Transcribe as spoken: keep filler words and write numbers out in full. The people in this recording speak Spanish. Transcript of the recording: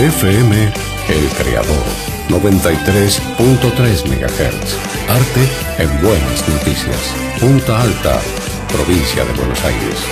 F M El Creador, noventa y tres punto tres megahertz. Arte en Buenas Noticias. Punta Alta, provincia de Buenos Aires.